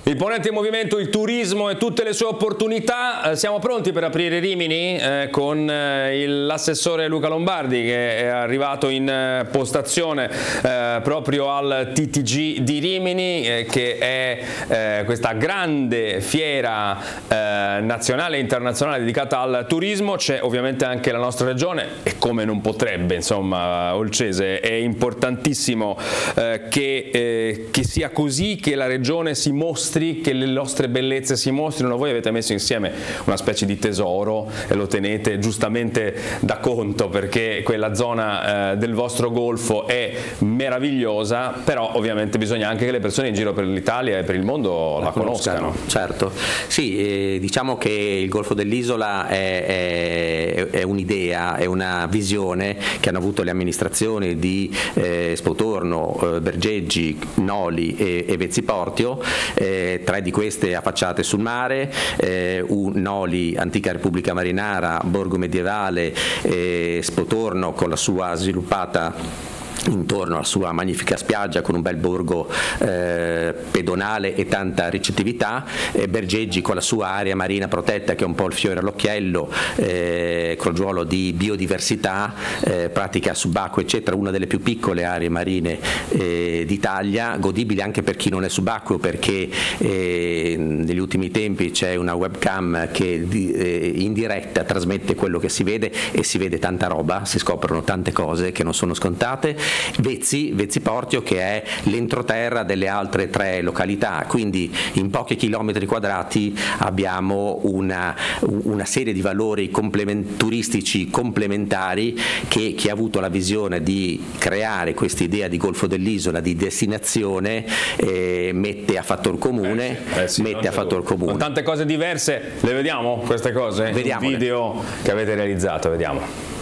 Il ponente in movimento, il turismo e tutte le sue opportunità. Siamo pronti per aprire Rimini con l'assessore Luca Lombardi, che è arrivato in postazione proprio al TTG di Rimini, che è questa grande fiera nazionale e internazionale dedicata al turismo. C'è ovviamente anche la nostra regione e come non potrebbe, insomma, Olcese. È importantissimo che sia così, che la regione si mostri, che le nostre bellezze si mostrino. Voi avete messo insieme una specie di tesoro e lo tenete giustamente da conto, perché quella zona del vostro golfo è meravigliosa, però ovviamente bisogna anche che le persone in giro per l'Italia e per il mondo la conoscano. Certo, sì, diciamo che il golfo dell'isola è un'idea, è una visione che hanno avuto le amministrazioni di Spotorno, Bergeggi, Noli e Vezzi Portio, tre di queste affacciate sul mare, Noli, antica Repubblica Marinara, borgo medievale, Spotorno con la sua sviluppata intorno alla sua magnifica spiaggia con un bel borgo pedonale e tanta ricettività, Bergeggi con la sua area marina protetta che è un po' il fiore all'occhiello, crogiuolo di biodiversità, pratica subacquea eccetera, una delle più piccole aree marine d'Italia, godibile anche per chi non è subacqueo, perché negli ultimi tempi c'è una webcam che in diretta trasmette quello che si vede e si vede tanta roba, si scoprono tante cose che non sono scontate. Vezzi Portio, che è l'entroterra delle altre tre località, quindi in pochi chilometri quadrati abbiamo una serie di valori turistici complementari che chi ha avuto la visione di creare questa idea di golfo dell'isola, di destinazione, mette a fattor comune. Con tante cose diverse, le vediamo queste cose? Vediamole. Un video che avete realizzato, vediamo.